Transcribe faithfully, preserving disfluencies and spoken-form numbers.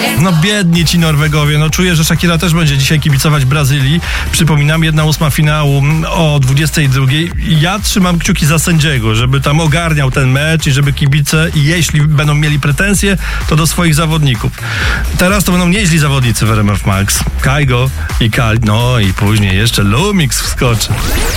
No biedni ci Norwegowie, no czuję, że Shakira też będzie dzisiaj kibicować Brazylii. Przypominam, jedna ósma finału o dwudziestej drugiej. Ja trzymam kciuki za sędziego, żeby tam ogarniał ten mecz i żeby kibice, jeśli będą mieli pretensje, to do swoich zawodników. Teraz to będą nieźli zawodnicy w R M F Max. Kajgo i Kal, no i później jeszcze Lumix wskoczy.